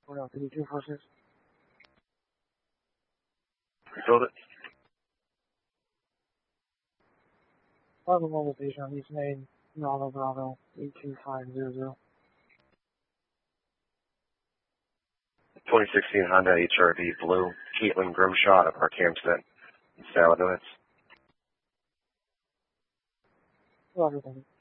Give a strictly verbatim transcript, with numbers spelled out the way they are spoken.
Four out three two four six. You filled it? Bravo mobile station on East Main, Bravo Bravo eight two five zero zero. twenty sixteen Honda H R V Blue, Caitlin Grimshaw of Arkansas, Salad Nuts. Roger, thank you.